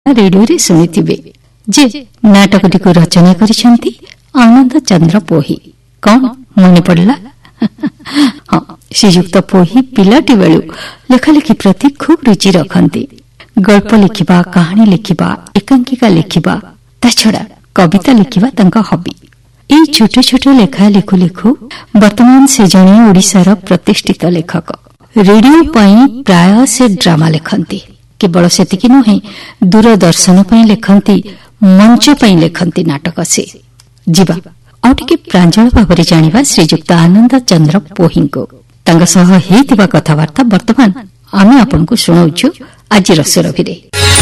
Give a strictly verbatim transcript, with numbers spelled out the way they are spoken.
ରେଡିଓରେ ଶୁଣିଥିବେ ଯେ ନାଟକଟିକୁ ରଚନା କରିଛନ୍ତି ଆନନ୍ଦ ଚନ୍ଦ୍ର ପୋହି। କଣ ମନେ ପଡ଼ିଲା? ହଁ, ଶ୍ରୀଯୁକ୍ତ ପୋହି ପିଲାଟି ବେଳୁ ଲେଖାଲେଖି ପ୍ରତି ଖୁବ୍ ରୁଚି ରଖନ୍ତି। ଗଳ୍ପ ଲେଖିବା, କାହାଣୀ ଲେଖିବା, ଏକାଙ୍କିକା ଲେଖିବା, ତାଛଡ଼ା କବିତା ଲେଖିବା ତାଙ୍କ ହବି। ଏଇ ଛୋଟ ଛୋଟ ଲେଖା ଲେଖୁ ଲେଖୁ ବର୍ତ୍ତମାନ ସେ ଜଣେ ଓଡ଼ିଶାର ପ୍ରତିଷ୍ଠିତ ଲେଖକ। ରେଡିଓ ପାଇଁ ପ୍ରାୟ ସେ ଡ୍ରାମା ଲେଖନ୍ତି। କେବଳ ସେତିକି ନୁହେଁ, ଦୂରଦର୍ଶନ ପାଇଁ ଲେଖନ୍ତି, ମଞ୍ଚ ପାଇଁ ଲେଖନ୍ତି ନାଟକ। ସେ ଯିବା ଆଉ ଟିକେ ପ୍ରାଞ୍ଜଳ ଭାବରେ ଜାଣିବା ଶ୍ରୀଯୁକ୍ତ ଆନନ୍ଦ ଚନ୍ଦ୍ର ପୋହିଙ୍କୁ। ତାଙ୍କ ସହ ହେଇଥିବା କଥାବାର୍ତ୍ତା ବର୍ତ୍ତମାନ ଆମେ ଆପଣଙ୍କୁ ଶୁଣାଉଛୁ ଆଜିର ସୁରଭିରେ।